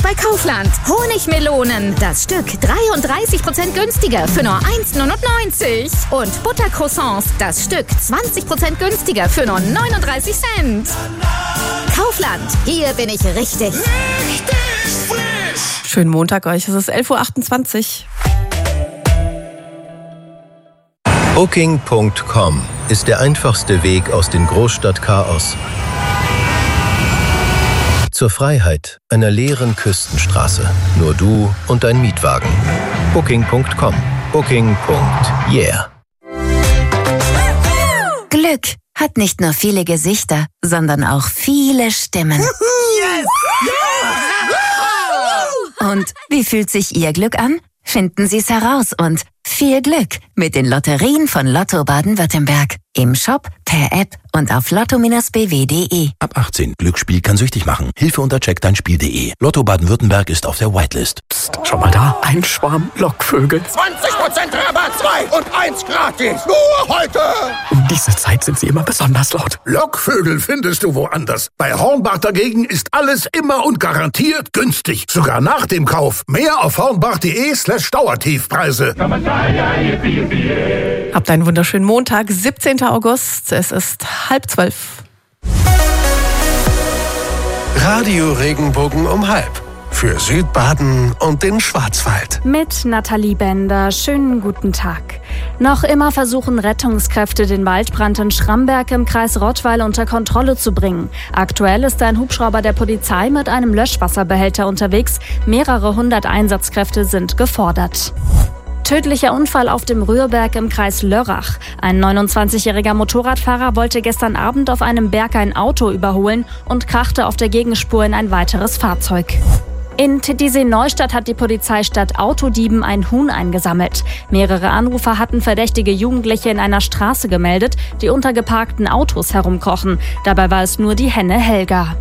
bei Kaufland. Honigmelonen, das Stück 33% günstiger für nur 1,99 €. Und Buttercroissants, das Stück 20% günstiger für nur 39 Cent. Kaufland, hier bin ich richtig. Richtig frisch. Schönen Montag euch, es ist 11.28 Uhr. Booking.com ist der einfachste Weg aus dem Großstadtchaos zur Freiheit einer leeren Küstenstraße. Nur du und dein Mietwagen. Booking.com. Booking.yeah. Glück hat nicht nur viele Gesichter, sondern auch viele Stimmen. Yes! Und wie fühlt sich Ihr Glück an? Finden Sie es heraus und viel Glück mit den Lotterien von Lotto Baden-Württemberg. Im Shop, per App und auf lotto-bw.de. Ab 18. Glücksspiel kann süchtig machen. Hilfe unter checkdeinspiel.de. Lotto Baden-Württemberg ist auf der Whitelist. Psst, schau mal da. Ein Schwarm Lockvögel. 20% Rabatt, 2 und 1 gratis. Nur heute. Um diese Zeit sind sie immer besonders laut. Lockvögel findest du woanders. Bei Hornbach dagegen ist alles immer und garantiert günstig. Sogar nach dem Kauf. Mehr auf hornbach.de/Dauertiefpreise. Habt einen wunderschönen Montag, 17. August. Es ist 11:30. Radio Regenbogen um 12:30. Für Südbaden und den Schwarzwald. Mit Nathalie Bender. Schönen guten Tag. Noch immer versuchen Rettungskräfte, den Waldbrand in Schramberg im Kreis Rottweil unter Kontrolle zu bringen. Aktuell ist ein Hubschrauber der Polizei mit einem Löschwasserbehälter unterwegs. Mehrere hundert Einsatzkräfte sind gefordert. Tödlicher Unfall auf dem Rührberg im Kreis Lörrach. Ein 29-jähriger Motorradfahrer wollte gestern Abend auf einem Berg ein Auto überholen und krachte auf der Gegenspur in ein weiteres Fahrzeug. In Titisee-Neustadt hat die Polizei statt Autodieben ein Huhn eingesammelt. Mehrere Anrufer hatten verdächtige Jugendliche in einer Straße gemeldet, die unter geparkten Autos herumkrochen. Dabei war es nur die Henne Helga.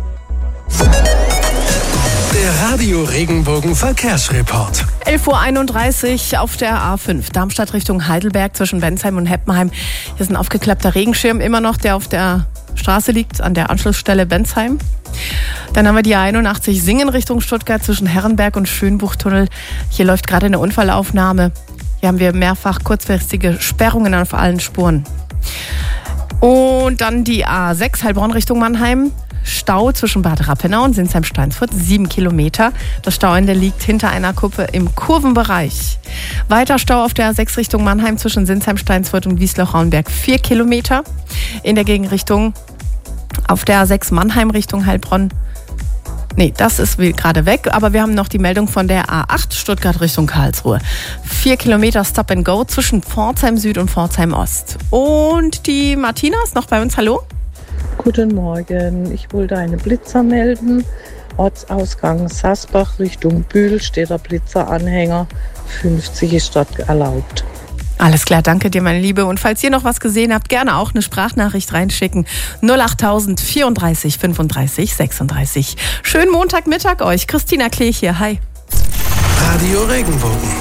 Der Radio Regenbogen Verkehrsreport. 11:31 Uhr auf der A5, Darmstadt Richtung Heidelberg zwischen Bensheim und Heppenheim. Hier ist ein aufgeklappter Regenschirm immer noch, der auf der Straße liegt, an der Anschlussstelle Bensheim. Dann haben wir die A81 Singen Richtung Stuttgart zwischen Herrenberg und Schönbuchtunnel. Hier läuft gerade eine Unfallaufnahme. Hier haben wir mehrfach kurzfristige Sperrungen auf allen Spuren. Und dann die A6 Heilbronn Richtung Mannheim. Stau zwischen Bad Rappenau und Sinsheim-Steinsfurt, 7 Kilometer. Das Stauende liegt hinter einer Kuppe im Kurvenbereich. Weiter Stau auf der A6 Richtung Mannheim zwischen Sinsheim-Steinsfurt und Wiesloch-Rauenberg, 4 Kilometer. In der Gegenrichtung auf der A6 Mannheim Richtung Heilbronn. Nee, das ist gerade weg, aber wir haben noch die Meldung von der A8 Stuttgart Richtung Karlsruhe. 4 Kilometer Stop and Go zwischen Pforzheim Süd und Pforzheim Ost. Und die Martina ist noch bei uns, hallo? Guten Morgen, ich wollte einen Blitzer melden. Ortsausgang Sasbach Richtung Bühl steht der Blitzeranhänger. 50 ist dort erlaubt. Alles klar, danke dir, meine Liebe. Und falls ihr noch was gesehen habt, gerne auch eine Sprachnachricht reinschicken. 08000 34 35 36. Schönen Montagmittag euch. Christina Klee hier, hi. Radio Regenbogen.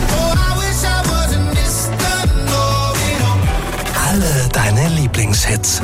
Alle deine Lieblingshits.